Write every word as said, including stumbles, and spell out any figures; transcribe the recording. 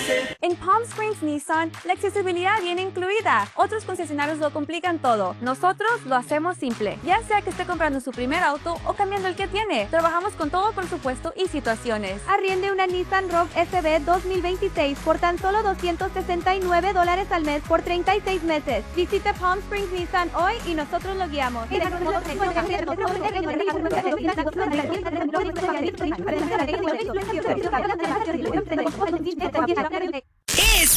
En Palm Springs Nissan, la accesibilidad viene incluida. Otros concesionarios lo complican todo. Nosotros lo hacemos simple. Ya sea que esté comprando su primer auto o cambiando el que tiene. Trabajamos con todo presupuesto y situaciones. Arriende una Nissan Rogue S V dos mil veintiséis por tan solo doscientos sesenta y nueve dólares al mes por treinta y seis meses. Visite Palm Springs Nissan hoy y nosotros lo guiamos.